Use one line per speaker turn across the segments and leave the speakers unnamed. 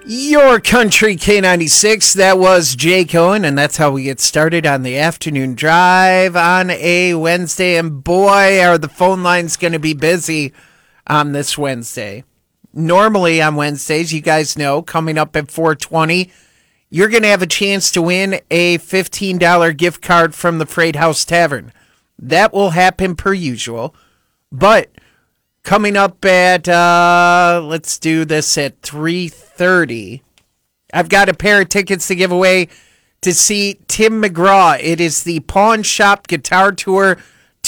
Your Country K96, that was Jake Owen, and that's how we get started on the afternoon drive on a Wednesday. And boy, are the phone lines going to be busy on this Wednesday. Normally on Wednesdays, you guys know, coming up at 4:20, you're going to have a chance to win a $15 gift card from the Freight House Tavern. That will happen per usual, but coming up at, let's do this at 3:30. I've got a pair of tickets to give away to see Tim McGraw. It is the Pawn Shop Guitar Tour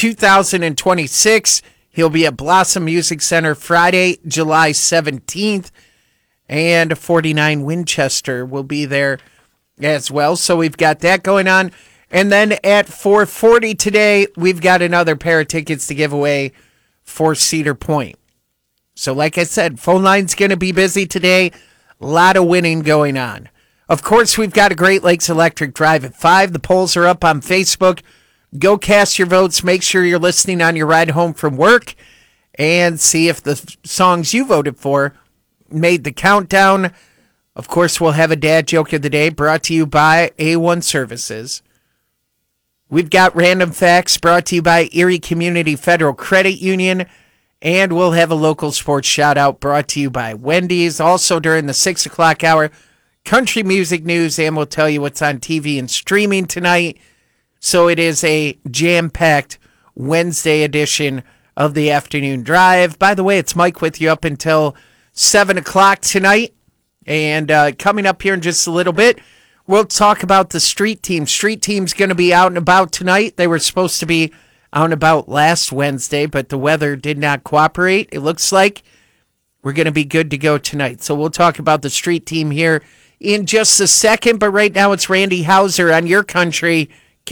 2026. He'll be at Blossom Music Center Friday, July 17th. And 49 Winchester will be there as well. So we've got that going on. And then at 4:40 today, we've got another pair of tickets to give away for Cedar Point. So like I said, phone line's going to be busy today. A lot of winning going on. Of course, we've got a Great Lakes Electric Drive at 5. The polls are up on Facebook. Go cast your votes. Make sure you're listening on your ride home from work and see if the songs you voted for made the countdown. Of course, we'll have a dad joke of the day brought to you by A1 Services. We've got random facts brought to you by Erie Community Federal Credit Union. And we'll have a local sports shout out brought to you by Wendy's. Also during the 6 o'clock hour, country music news, and we'll tell you what's on TV and streaming tonight. So it is a jam-packed Wednesday edition of the afternoon drive. By the way, it's Mike with you up until 7 o'clock tonight. And coming up here in just a little bit, we'll talk about the street team. Street team's going to be out and about tonight. They were supposed to be out and about last Wednesday, but the weather did not cooperate. It looks like we're going to be good to go tonight. So we'll talk about the street team here in just a second. But right now it's Randy Hauser on Your Country